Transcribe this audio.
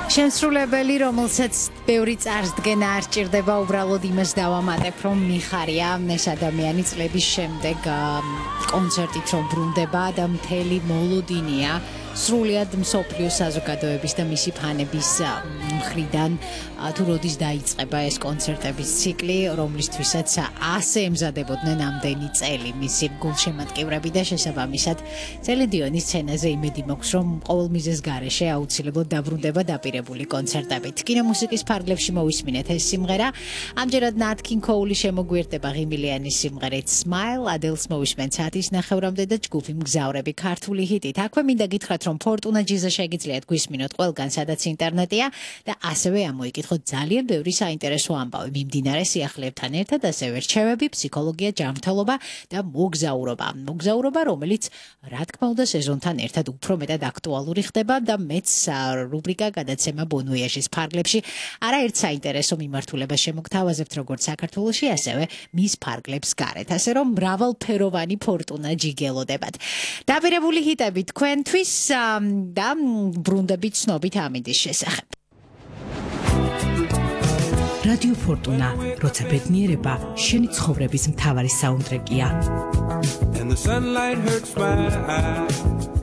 შემსრულებელი, რომელსაც ბევრი წარსდგენა არ სჭირდება, უბრალოდ იმას დავამატებ, რომ მიხარია ეს ადამიანი წლების შემდეგ კონცერტით რომ ბრუნდება და მთელი მოლოდინია სრულიად მსოფლიო საზოგადოების და მისი ფანების მხრიდან თუ როდის დაიწყება ეს კონცერტების ციკლი, რომლისთვისაც ასე ემზადებოდნენ ამდენი წელი მისი გულშემატკივრები და შესაბამისად წელი დიონის სცენაზე იმედი მაქვს, რომ ყოველ მიზეს გარეშე აუცილებლად დაბრუნდება დაპირებული კონცერტებით. კინომუსიკის ფარგლებში მოვისმინეთ ეს სიმღერა. ამჯერად Nat King Cole შემოგვიერთდება ღიმილიანის სიმღერით Smile, Adele-ს მოვისმენთ საათის ნახევრამდე და ჯგუფი მგზავრები ქართული ჰიტით. აქვე მინდა გითხრათ, რომ Fortuna Jesus შეგიძლიათ გვისმინოთ ყველგან, სადაც ინტერნეტია და ასევე ამოიკითხოთ ძალიან ბევრი საინტერესო ამბავი მიმდინარე სიახლეებთან ერთად, ასევე რჩევები, ფსიქოლოგია, ჯანმრთელობა და მოგზაურობა. მოგზაურობა, რომელიც რა თქმა უნდა სეზონთან ერთად უფრო მეტად აქტუალური ხდება და მეც რუბრიკა გადაცემა ბონვოიაჟის ფარგლებში არაერთ საინტერესო მიმართულებას შემოგთავაზებთ როგორც საქართველოში, ასევე მის ფარგლებს გარეთ. ასე რომ მრავალფეროვანი Fortuna ჯიგელოდებათ. დაპირებული ჰიტები თქვენთვის და ბრუნდებით ცნობით ამინდის შესახებ. რადიო ფორტუნა, როცა ბედნიერება შენი ცხოვრების მთავარი საუნდტრეკია. And the sunlight hurts my eyes.